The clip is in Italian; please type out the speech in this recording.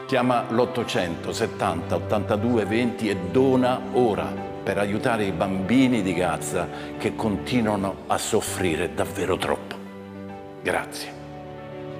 Chiama l'800 70 82 20 e dona ora per aiutare i bambini di Gaza che continuano a soffrire davvero troppo. Grazie.